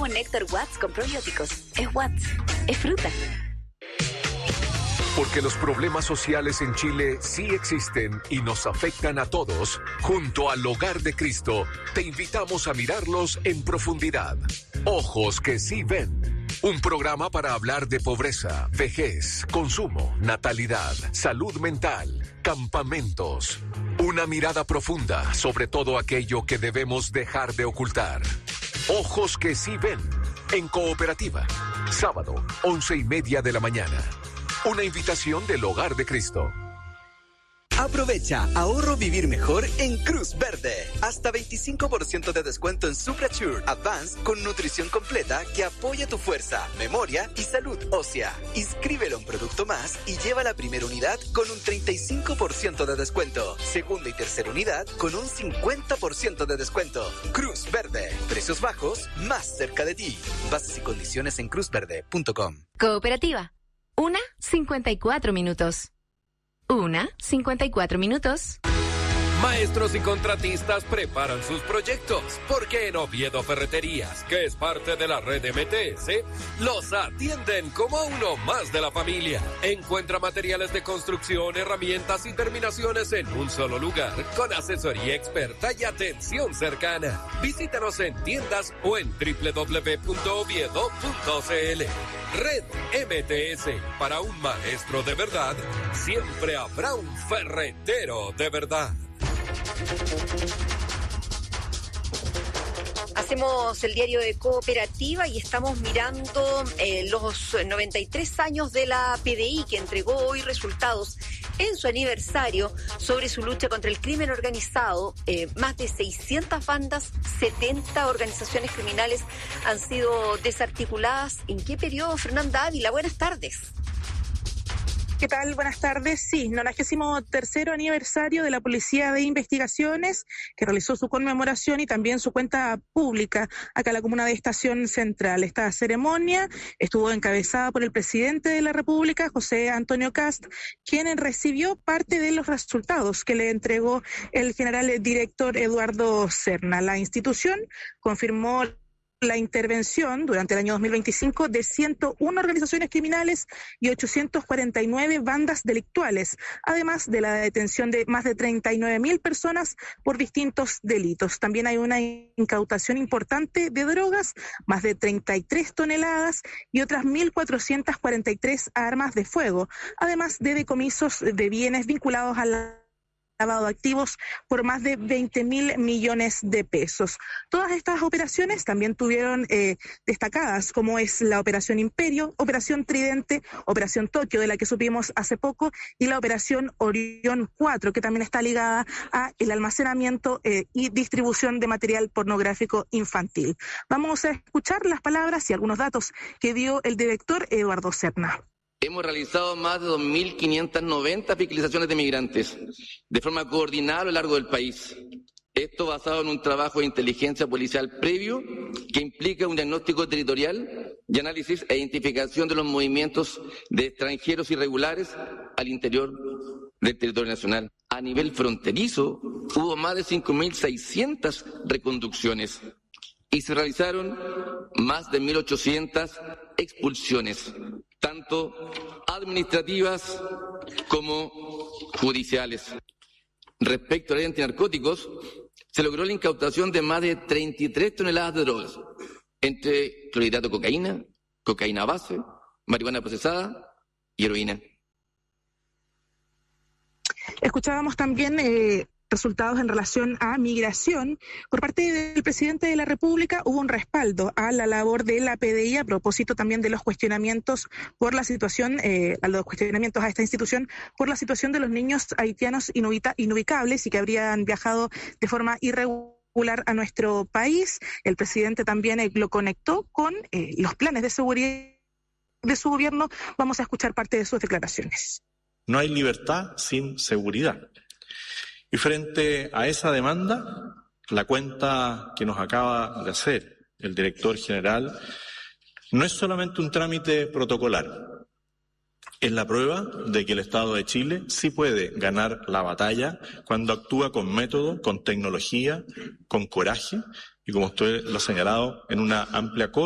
nuevo néctar Watts con probióticos. Es Watts, es fruta. Porque los problemas sociales en Chile sí existen y nos afectan a todos, junto al Hogar de Cristo, te invitamos a mirarlos en profundidad. Ojos que sí ven. Un programa para hablar de pobreza, vejez, consumo, natalidad, salud mental, campamentos. Una mirada profunda sobre todo aquello que debemos dejar de ocultar. Ojos que sí ven. En Cooperativa. Sábado, 11:30 de la mañana. Una invitación del Hogar de Cristo. Aprovecha ahorro vivir mejor en Cruz Verde. Hasta 25% de descuento en Suprasure Advance con nutrición completa que apoya tu fuerza, memoria y salud ósea. Inscríbelo a un producto más y lleva la primera unidad con un 35% de descuento. Segunda y tercera unidad con un 50% de descuento. Cruz Verde. Precios bajos más cerca de ti. Bases y condiciones en cruzverde.com. Cooperativa. 1:54 minutos. 1:54 minutos. Maestros y contratistas preparan sus proyectos, porque en Oviedo Ferreterías, que es parte de la red MTS, los atienden como a uno más de la familia. Encuentra materiales de construcción, herramientas y terminaciones en un solo lugar, con asesoría experta y atención cercana. Visítanos en tiendas o en www.oviedo.cl. Red MTS, para un maestro de verdad, siempre habrá un ferretero de verdad. Hacemos el diario de Cooperativa y estamos mirando los 93 años de la PDI, que entregó hoy resultados en su aniversario sobre su lucha contra el crimen organizado. Más de 600 bandas, 70 organizaciones criminales han sido desarticuladas. ¿En qué periodo, Fernanda Ávila? Buenas tardes. ¿Qué tal? Buenas tardes. Sí, 93º aniversario de la Policía de Investigaciones, que realizó su conmemoración y también su cuenta pública acá en la comuna de Estación Central. Esta ceremonia estuvo encabezada por el presidente de la República, José Antonio Kast, quien recibió parte de los resultados que le entregó el general director Eduardo Serna. La institución confirmó la intervención durante el año 2025 de 101 organizaciones criminales y 849 bandas delictuales, además de la detención de más de 39.000 personas por distintos delitos. También hay una incautación importante de drogas, más de 33 toneladas y otras 1.443 armas de fuego, además de decomisos de bienes vinculados al lavado de activos por más de 20.000 millones de pesos. Todas estas operaciones también tuvieron destacadas, como es la Operación Imperio, Operación Tridente, Operación Tokio, de la que supimos hace poco, y la Operación Orión 4, que también está ligada a el almacenamiento y distribución de material pornográfico infantil. Vamos a escuchar las palabras y algunos datos que dio el director Eduardo Serna. Hemos realizado más de 2.590 fiscalizaciones de migrantes de forma coordinada a lo largo del país. Esto basado en un trabajo de inteligencia policial previo que implica un diagnóstico territorial y análisis e identificación de los movimientos de extranjeros irregulares al interior del territorio nacional. A nivel fronterizo hubo más de 5.600 reconducciones y se realizaron más de 1.800 expulsiones, tanto administrativas como judiciales. Respecto a la ley antinarcóticos, se logró la incautación de más de 33 toneladas de drogas, entre clorhidrato de cocaína, cocaína base, marihuana procesada y heroína. Escuchábamos también resultados en relación a migración. Por parte del presidente de la República hubo un respaldo a la labor de la PDI a propósito también de los cuestionamientos por la situación, a los cuestionamientos a esta institución por la situación de los niños haitianos inubicables y que habrían viajado de forma irregular a nuestro país. El presidente también lo conectó con los planes de seguridad de su gobierno. Vamos a escuchar parte de sus declaraciones. No hay libertad sin seguridad. Y frente a esa demanda, la cuenta que nos acaba de hacer el director general no es solamente un trámite protocolar, es la prueba de que el Estado de Chile sí puede ganar la batalla cuando actúa con método, con tecnología, con coraje y, como usted lo ha señalado, en una amplia